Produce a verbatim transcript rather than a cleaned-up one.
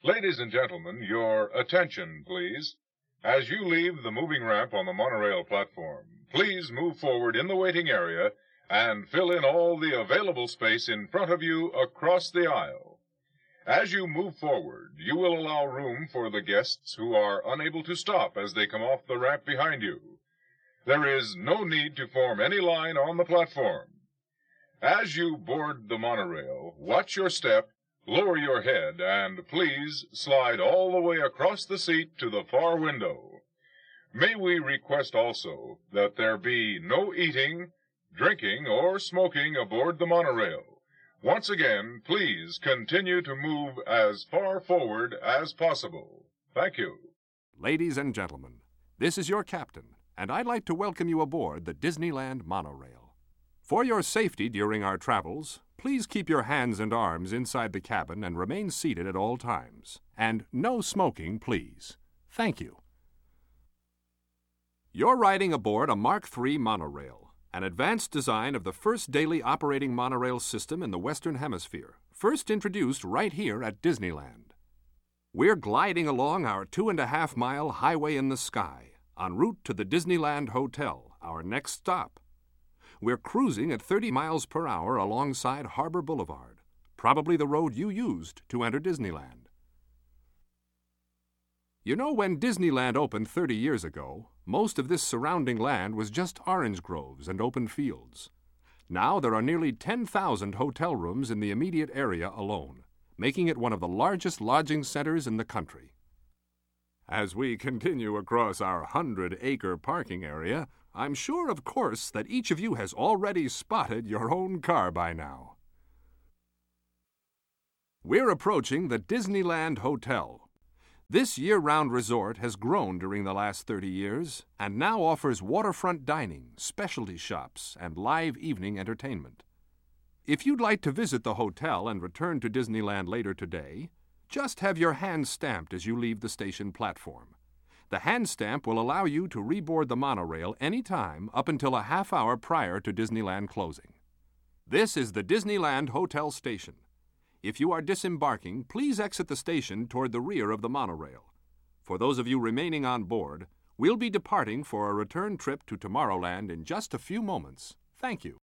Ladies and gentlemen, your attention, please. As you leave the moving ramp on the monorail platform, please move forward in the waiting area and fill in all the available space in front of you across the aisle. As you move forward, you will allow room for the guests who are unable to stop as they come off the ramp behind you. There is no need to form any line on the platform. As you board the monorail, watch your step, lower your head, and please slide all the way across the seat to the far window. May we request also that there be no eating, drinking, or smoking aboard the monorail. Once again, please continue to move as far forward as possible. Thank you. Ladies and gentlemen, this is your captain, and I'd like to welcome you aboard the Disneyland monorail. For your safety during our travels, please keep your hands and arms inside the cabin and remain seated at all times. And no smoking, please. Thank you. You're riding aboard a Mark three monorail, an advanced design of the first daily operating monorail system in the Western Hemisphere, first introduced right here at Disneyland. We're gliding along our two-and-a-half-mile highway in the sky, en route to the Disneyland Hotel, our next stop. We're cruising at thirty miles per hour alongside Harbor Boulevard, probably the road you used to enter Disneyland. You know, when Disneyland opened thirty years ago, most of this surrounding land was just orange groves and open fields. Now there are nearly ten thousand hotel rooms in the immediate area alone, making it one of the largest lodging centers in the country. As we continue across our hundred-acre parking area, I'm sure, of course, that each of you has already spotted your own car by now. We're approaching the Disneyland Hotel. This year-round resort has grown during the last thirty years and now offers waterfront dining, specialty shops, and live evening entertainment. If you'd like to visit the hotel and return to Disneyland later today, just have your hand stamped as you leave the station platform. The hand stamp will allow you to reboard the monorail any time up until a half hour prior to Disneyland closing. This is the Disneyland Hotel Station. If you are disembarking, please exit the station toward the rear of the monorail. For those of you remaining on board, we'll be departing for a return trip to Tomorrowland in just a few moments. Thank you.